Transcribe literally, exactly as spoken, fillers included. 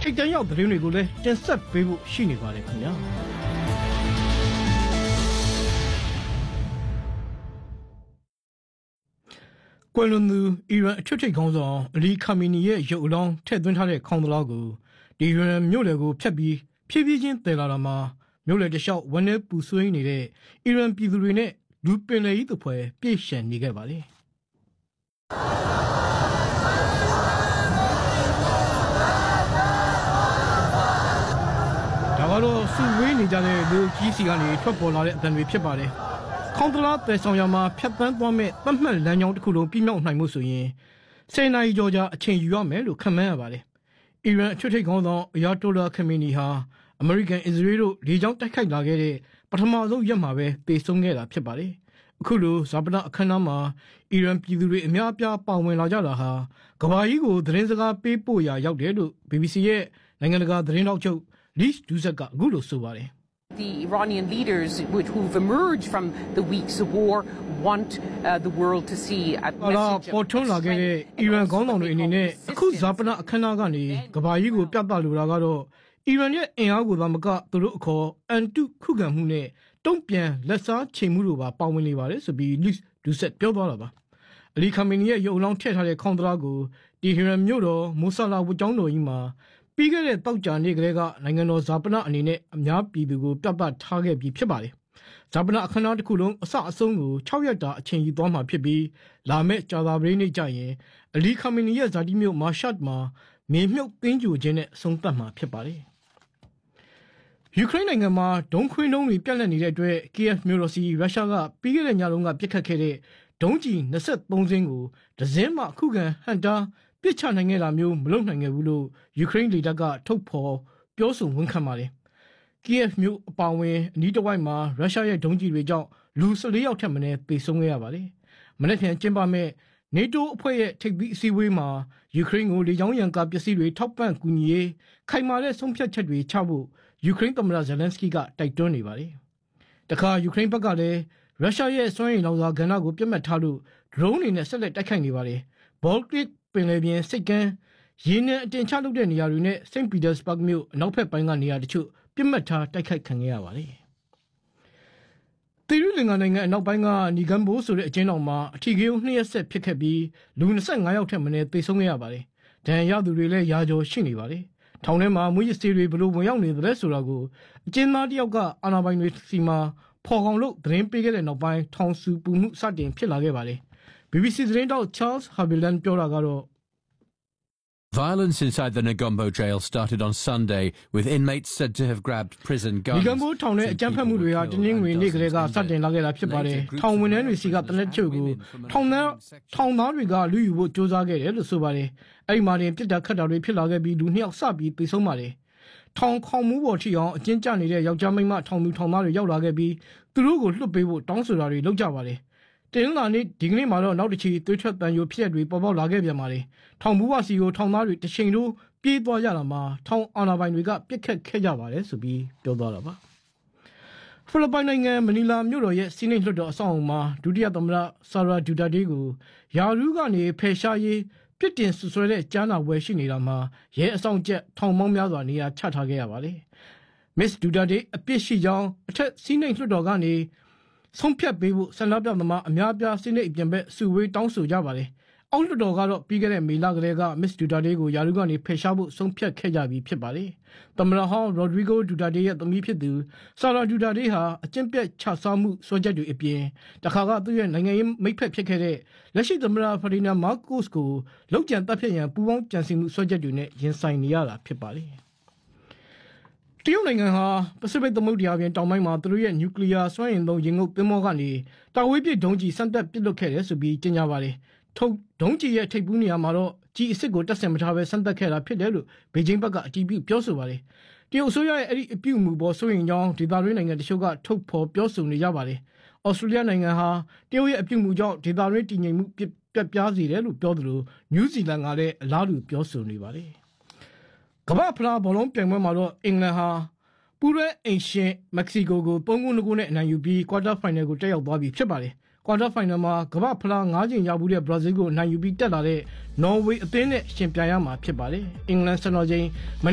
ထိတ်တန့်ရောက်သတင်းတွေကိုလည်းတင်ဆက်ပေးဖို့ရှိနေပါတယ်ခင်ဗျာကွယ်လွန်သူအီရန်အထွတ်ထိပ်ခေါင်းဆောင်အလီခါမီနီရဲ့ရုပ်အလောင်းထည့်သွင်းထားတဲ့ခေါင်းသလားကိုဒီရန်မြို့လေကိုဖျက်ပြီးဖြည်းဖြည်းချင်းတည်လာတာမှာမြို့လေတလျှောက်ဝန်းထဲပူဆွေးနေတဲ့အီရန်ပြည်သူတွေနဲ့လူပင်လေကြီးတစ်ဖွဲပြည့်ရှံနေခဲ့ပါလေဒါကတော့စုဝေးနေကြတဲ့လူကြီးစီကနေထွက်ပေါ်လာတဲ့အသံတွေဖြစ်ပါတယ်ခေါင်းတလားတဲဆောင်ရမှာဖြတ်တန်းသွားမဲ့သတ်မှတ်လမ်းကြောင်းတစ်ခုလုံးပြည့်မြောက်နိုင်မှုဆိုရင်ဆယ်နာရီကျော်ကြာအချိန်ယူရမယ်လို့ခန့်မှန်းရပါတယ်အီရန်အထွတ်ထိပ်ခေါင်းဆောင်အယာတိုလာခမီနီဟာအမေရိကန်အစ္စရေးတို့လေကြောင်းတိုက်ခိုက်လာခဲ့တဲ့ပထမဆုံးရက်မှာပဲတေဆုံးခဲ့တာဖြစ်ပါတယ်အခုလိုဇာပနာအခမ်းအနားမှာအီရန်ပြည်သူတွေအများအပြားပါဝင်လာကြတာဟာကမ္ဘာကြီးကိုသတင်းစကားပေးပို့ရာရောက်တယ်လို့ B B C ရဲ့နိုင်ငံတကာသတင်းတောက်ချုပ် Liz Duzak ကအခုလိုဆိုပါတယ် The Iranian leaders who've emerged from the weeks of war want uh, the world to see a message of ပေါ်ထွန်းလာခဲ့တဲ့အီရန်ခေါင်းဆောင်တွေအနေနဲ့အခုဇာပနာအခမ်းအနားကနေကမ္ဘာကြီးကိုပြသလိုတာကတော့အီရန်ရဲ့အင်အားကိုသာမကသူတို့အခေါ်အန်တုခုခံမှုနဲ့တုံ့ပြန်လက်စားချိန်မှုတို့ပါပါဝင်နေပါတယ်ဆိုပြီး Liz Duzak ပြောသွားတာပါအလီခါမီနီရဲ့ရုပ်အလောင်းထည့်ထားတဲ့ခေါင်းသလားကိုဒီဟီရန်မြို့တော်မိုဆာလာဝတ်ကျောင်းတော်ကြီးမှာပြီးခဲ့တဲ့တောက်ကြနေ့ကလေးကနိုင်ငံတော်ဇာပနာအနေနဲ့အများပြည်သူကိုပြသထားခဲ့ပြီးဖြစ်ပါတယ်။ဇာပနာအခမ်းအနားတစ်ခုလုံးအစအဆုံးကို၆ရက်တာအချိန်ယူသွားမှာဖြစ်ပြီးလာမယ့်ကြာသပတေးနေ့ကျရင်အလီခါမီနီရဲ့ဇာတိမြို့မာရှတ်မှာမြေမြုပ်သိမ်းကြိုခြင်းနဲ့ဆုံးသတ်မှာဖြစ်ပါတယ်။ယူကရိန်းနိုင်ငံမှာဒုံးခွင်းဒုံးတွေပြန့်နှံ့နေတဲ့အတွက် Kiev မြို့တော်စီရုရှားကပြီးခဲ့တဲ့ညလုံးကပစ်ခတ်ခဲ့တဲ့ဒုံးကျည်၂၃စင်းကိုဒဇင်းမှအခုခံဟန်တာပြစ်ချနိုင်ခဲ့တာမျိုးမလုပ်နိုင်ခဲ့ဘူးလို့ယူကရိန်းလေတပ်ကထုတ်ဖော်ပြောဆိုဝန်ခံပါတယ်။ Kiev မြို့အပါအဝင်အနီးတစ်ဝိုက်မှာရုရှားရဲ့ဒုံးကျည်တွေကြောင့်လူ၁၄ယောက်ထက်မနည်းသေဆုံးခဲ့ရပါတယ်။မနေ့ပြန်ကျင်းပမဲ့ NATO အဖွဲ့ရဲ့ထိပ်သီးအစည်းအဝေးမှာယူကရိန်းကိုလေကြောင်းရန်ကာပစ္စည်းတွေထောက်ပံ့ကူညီရေးခိုင်မာတဲ့ဆုံးဖြတ်ချက်တွေချဖို့ယူကရိန်းသမ္မတဇယ်လန်စကီကတိုက်တွန်းနေပါတယ်။တခါယူကရိန်းဘက်ကလည်းရုရှားရဲ့စွမ်းရည်လောင်စာကဏ္ဍကိုပြတ်မှတ်ထားလို့ဒရုန်းတွေနဲ့ဆက်လက်တိုက်ခိုက်နေပါတယ်။ Balticပင်လယ်ပြင်စိတ်ကမ်းရေနံအတင်ချလုပ်တဲ့နေရာတွေနဲ့ Saint Petersburg မြို့အနောက်ဘက်ပိုင်းကနေရာတချို့ပြစ်မှတ်ထားတိုက်ခိုက်ခံခဲ့ရပါတယ်။တီရူလင်္ကာနိုင်ငံအနောက်ပိုင်းကနီဂမ်ဘိုဆိုတဲ့အကျဉ်းတော်မှာအထီးကရုံးနှစ်ရက်ဆက်ဖြစ်ခဲ့ပြီးလူ၂၅ယောက်ထက်မနည်းသေဆုံးခဲ့ရပါတယ်။ဒဏ်ရာရသူတွေလည်းရာကျော်ရှိနေပါတယ်။ထောင်ထဲမှာမွေးရစေးတွေဘလို့ဝင်ရောက်နေတယ်ဆိုတာကိုအကျဉ်းသားတယောက်ကအာဏာပိုင်တွေစီမှာဖော်ကောင်လို့သတင်းပေးခဲ့တဲ့နောက်ပိုင်းထောင်စုပူမှုစတင်ဖြစ်လာခဲ့ပါတယ်။ B B C သတင်းတောက် Charles Haviland ပြောတာကတော့ Violence inside the Negombo jail started on Sunday, with inmates said to have grabbed prison guns. Negombo ထောင်ထဲအကြမ်းဖက်မှုတွေဟာတင်းတင်းငွေနေ့ကလေးကစတင်လာခဲ့တာဖြစ်ပါတယ်။ထောင်ဝန်ထမ်းတွေစီကတနက်ချုပ်ကိုထောင်သားထောင်သားတွေကလူယူဖို့ကြိုးစားခဲ့တယ်လို့ဆိုပါတယ်။အဲ့ဒီမှာတင်ပြစ်တာခတ်တာတွေဖြစ်လာခဲ့ပြီးလူနှစ်ယောက်စပြီးပြေဆုံးပါတယ်။ထောင်ခေါမှုပေါ်ထိအောင်အကျဉ်းချနေတဲ့ယောက်ျားမိန်းမထောင်သူထောင်သားတွေရောက်လာခဲ့ပြီးသူတို့ကိုလွှတ်ပေးဖို့တောင်းဆိုတာတွေလုပ်ကြပါတယ်။တင်လာနေ့ဒီကနေ့မှာတော့နောက်တစ်ချီသွေးထွက်တန်ယိုဖြစ်တွေပေါ်ပေါက်လာခဲ့ပြန်ပါတယ်။ထောင်ဘူးဝစီကိုထောင်သားတွေတစ်ချိန်လုံးပြေးသွားကြတာမှာထောင်အာဏာပိုင်တွေကပြစ်ခတ်ခဲ့ကြပါတယ်ဆိုပြီးပြောသွားတာပါ။ဖိလစ်ပိုင်နိုင်ငံမနီလာမြို့တော်ရဲ့စီးနိတ်လွှတ်တော်အဆောက်အုံမှာဒုတိယသမ္မတဆာရာဒူတာတေးကိုယာရူးကနေဖယ်ရှားရေးပြစ်တင်ဆွဆွဲတဲ့ကြားနာပွဲရှိနေတာမှာရဲအဆောင်ကျက်ထောင်ပေါင်းများစွာနေရာချထားခဲ့ရပါတယ်။ Miss ဒူတာတေးအပြစ်ရှိကြောင်းအထက်စီးနိတ်လွှတ်တော်ကနေဆုံးဖြတ်ပေးဖို့ဆန္ဒပြသမားအများပြားစိနေအပြင်ဘက်စုဝေးတောင်းဆိုကြပါတယ်။အောက်လွှတ်တော်ကတော့ပြီးခဲ့တဲ့မေလကလေးက Miss ဒူတာတေးကိုယာရုကနေဖယ်ရှားဖို့ဆုံးဖြတ်ခဲ့ကြပြီးဖြစ်ပါတယ်။သမ္မတဟောင်းရိုဒရီဂိုဒူတာတေးရဲ့သမီးဖြစ်သူဆာရာဒူတာတေးဟာအကျင့်ပြတ်ချစားမှုစွဲချက်တွေအပြင်တခါကသူ့ရဲ့နိုင်ငံရေးမိတ်ဖက်ဖြစ်ခဲ့တဲ့လက်ရှိသမ္မတဖရီနာမာကိုစ်ကိုလောက်ကျန်တပ်ဖြတ်ရန်ပူးပေါင်းကြံစည်မှုစွဲချက်တွေနဲ့ရင်ဆိုင်နေရတာဖြစ်ပါတယ်။တရုတ်နိုင်ငံဟာပစိဖိတ်သမုဒ္ဒရာပြင်တောင်ပိုင်းမှာသူတို့ရဲ့နျူကလ িয়ার စွမ်းအင်သုံးရေငုပ်သင်္ဘောကနေတာဝေးပစ်ဒုံးကျည်စမ်းသပ်ပစ်လွှတ်ခဲ့တယ်ဆိုပြီးကြေညာပါတယ်။ထုတ်ဒုံးကျည်ရဲ့ထိပ်ပူးနေရာမှာတော့ကျည်အစ်စ်ကိုတက်ဆင်မထားဘဲစမ်းသပ်ခဲ့တာဖြစ်တယ်လို့ဘေဂျင်းဘက်ကအတည်ပြုပြောဆိုပါတယ်။တရုတ်အစိုးရရဲ့အဲ့ဒီအပြုအမူပေါ်ဆိုရင်ကြောင်းဒေသတွင်းနိုင်ငံတချို့ကထုတ်ဖော်ပြောဆိုနေကြပါတယ်။ဩစတြေးလျနိုင်ငံဟာတရုတ်ရဲ့အပြုအမူကြောင့်ဒေသတွင်းတည်ငြိမ်မှုပြတ်ပြားစေတယ်လို့ပြောသလိုနယူးဇီလန်ကလည်းအလားတူပြောဆိုနေပါတယ်။ကမ္ဘာ့ဖလားဘောလုံးပြိုင်ပွဲမှာတော့အင်္ဂလန်ဟာပူရဲအိမ်ရှင်မက္ကဆီကိုကိုသုံးဂိုးနှစ်ဂိုးနဲ့အနိုင်ယူပြီးကွာတာဖိုင်နယ်ကိုတက်ရောက်သွားပြီဖြစ်ပါတယ်။ကွာတာဖိုင်နယ်မှာကမ္ဘာ့ဖလား၅ကြိမ်ရဘူးတဲ့ဘရာဇီးကိုအနိုင်ယူပြီးတက်လာတဲ့နော်ဝေးအသင်းနဲ့ရှင်ပြိုင်ရမှာဖြစ်ပါတယ်။အင်္ဂလန်စံတော်ချိန်